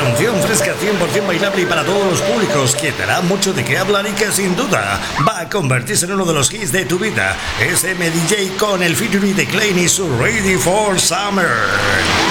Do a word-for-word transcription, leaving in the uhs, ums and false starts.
Canción fresca, cien por ciento bailable y para todos los públicos, que te dará mucho de qué hablar y que sin duda va a convertirse en uno de los hits de tu vida. Es M D J con el featuring de Klein y su Ready for Summer.